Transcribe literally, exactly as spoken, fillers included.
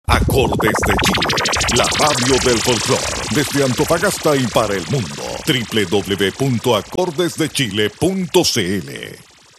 Acordes de Chile, la radio del folclore, desde Antofagasta y para el mundo. doble u doble u doble u punto acordes de chile punto c l